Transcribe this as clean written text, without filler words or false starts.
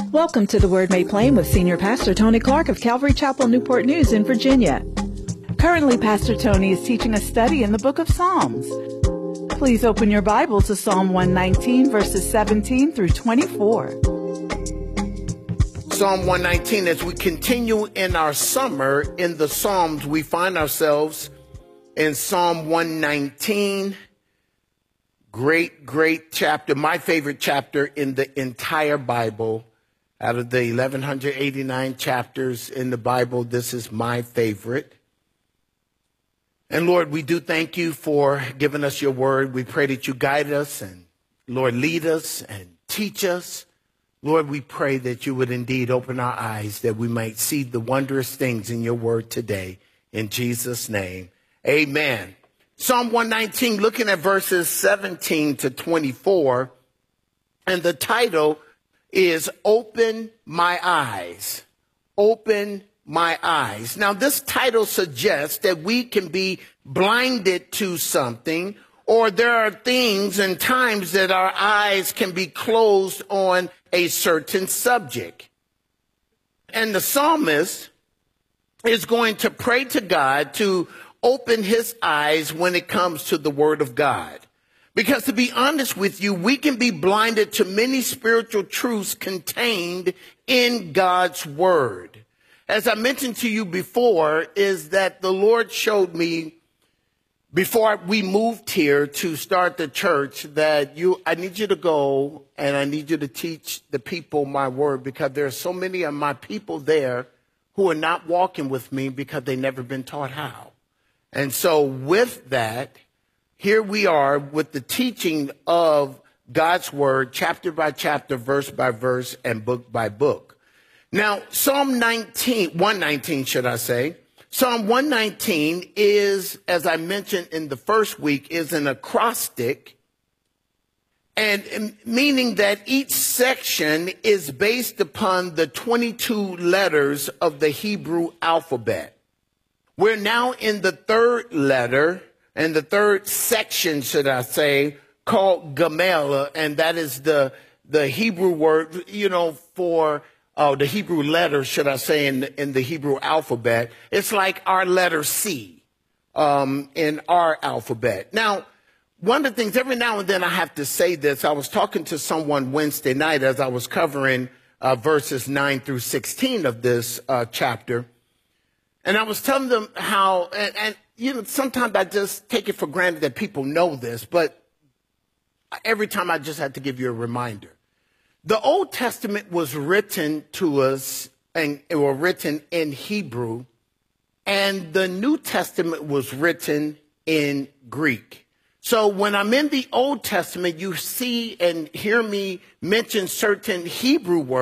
Welcome to The Word Made Plain with Senior Pastor Tony Clark of Calvary Chapel, Newport News in Virginia. Currently, Pastor Tony is teaching a study in the book of Psalms. Please open your Bible to Psalm 119, verses 17 through 24. Psalm 119, as we continue in our summer in the Psalms, we find ourselves in Psalm 119. Great chapter, my favorite chapter in the entire Bible. Out of the 1,189 chapters in the Bible, this is my favorite. And Lord, we do thank you for giving us your word. We pray that you guide us and, Lord, lead us and teach us. Lord, we pray that you would indeed open our eyes that we might see the wondrous things in your word today. In Jesus' name, amen. Psalm 119, looking at verses 17 to 24, and the title is Open My Eyes. Open my eyes. Now, this title suggests that we can be blinded to something, or there are things and times that our eyes can be closed on a certain subject. And the psalmist is going to pray to God to open his eyes when it comes to the word of God. Because to be honest with you, we can be blinded to many spiritual truths contained in God's word. As I mentioned to you before, is that the Lord showed me before we moved here to start the church that I need you to go and I need you to teach the people my word, because there are so many of my people there who are not walking with me because they've never been taught how. And so with that, here we are with the teaching of God's word, chapter by chapter, verse by verse, and book by book. Now, Psalm 119, should I say. Psalm 119 is, as I mentioned in the first week, is an acrostic, and meaning that each section is based upon the 22 letters of the Hebrew alphabet. We're now in the third letter, and the third section, should I say, called Gamela, and that is the Hebrew word, for the Hebrew letter, should I say, in the Hebrew alphabet. It's like our letter C in our alphabet. Now, one of the things, every now and then I have to say this. I was talking to someone Wednesday night as I was covering verses 9 through 16 of this chapter. And I was telling them how, and sometimes I just take it for granted that people know this, but every time I just had to give you a reminder. The Old Testament was written to us, and it was written in Hebrew, and the New Testament was written in Greek. So when I'm in the Old Testament, you see and hear me mention certain Hebrew words